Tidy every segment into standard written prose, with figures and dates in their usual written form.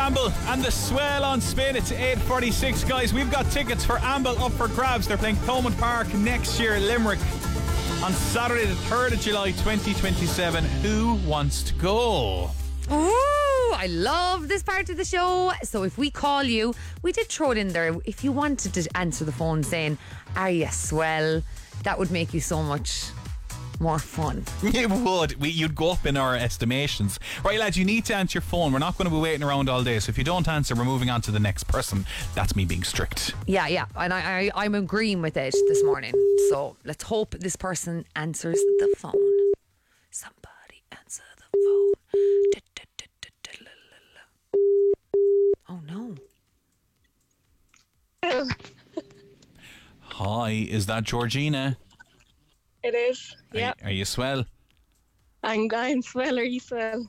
Amble and the Swell on Spin. It's 8:46, guys. We've got tickets for Amble up for grabs. They're playing Thomond Park next year, Limerick, on Saturday the 3rd of July 2027. Who wants to go? Ooh, I love this part of the show. So if we call you, we did throw it in there. If you wanted to answer the phone saying, "Are you swell?" that would make you so much more fun. It would. You'd go up in our estimations. Right, lads, you need to answer your phone. We're not going to be waiting around all day. So if you don't answer, we're moving on to the next person. That's me being strict. Yeah. And I'm agreeing with it this morning. So let's hope this person answers the phone. Somebody answer the phone. Oh no. Hi, is that Georgina? It is, yeah. Are you swell? I'm swell, are you swell?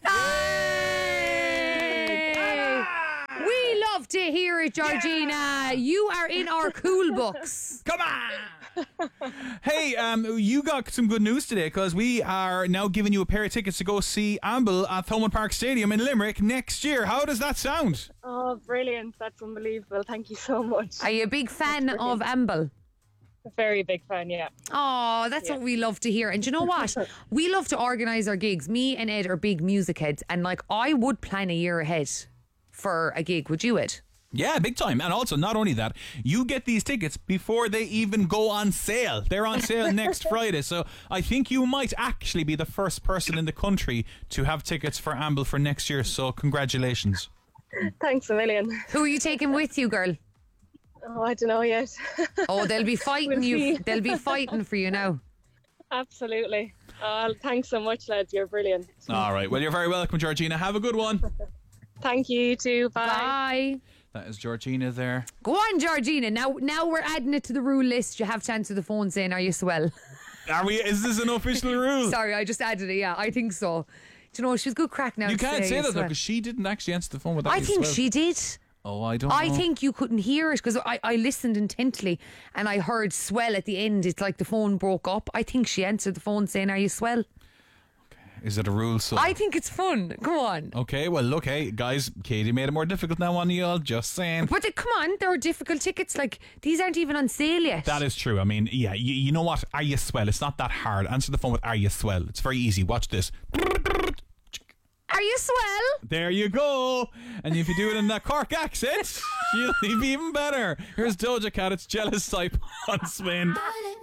Hey! We love to hear it, Georgina. Yeah. You are in our cool books. Come on! Hey, you got some good news today because we are now giving you a pair of tickets to go see Amble at Thomond Park Stadium in Limerick next year. How does that sound? Oh, brilliant. That's unbelievable. Thank you so much. Are you a big fan of Amble? A very big fan, yeah. Oh, that's what we love to hear. And do you know what? We love to organise our gigs. Me and Ed are big music heads, and like I would plan a year ahead for a gig. Would you, Ed? Yeah, big time. And also, not only that, you get these tickets before they even go on sale. They're on sale next Friday. So I think you might actually be the first person in the country to have tickets for Amble for next year. So congratulations. Thanks a million. Who are you taking with you, girl? Oh, I don't know yet. Oh, they'll be fighting you. They'll be fighting for you now. Absolutely. Oh, thanks so much, lads. You're brilliant. All right. Well, you're very welcome, Georgina. Have a good one. Thank you, you too. Bye. Bye. That is Georgina there. Go on, Georgina. Now we're adding it to the rule list. You have to answer the phone saying, "Are you swell?" Are we? Is this an official rule? Sorry, I just added it. Yeah, I think so. Do you know, she's good crack now. You can't say that though, swell. because she didn't actually answer the phone with that. I think she did. Oh, I don't know. I think you couldn't hear it because I listened intently and I heard swell at the end. It's like the phone broke up. I think she answered the phone saying, "Are you swell?" Is it a rule? So I think it's fun. Go on. Okay, well, look, hey, guys, Katie made it more difficult now on you all, just saying. But come on, there are difficult tickets. Like, these aren't even on sale yet. That is true. I mean, yeah, you know what? Are you swell? It's not that hard. Answer the phone with "Are you swell?" It's very easy. Watch this. Are you swell? There you go. And if you do it in that Cork accent, you'll be even better. Here's Doja Cat. It's Jealous Type on Spin.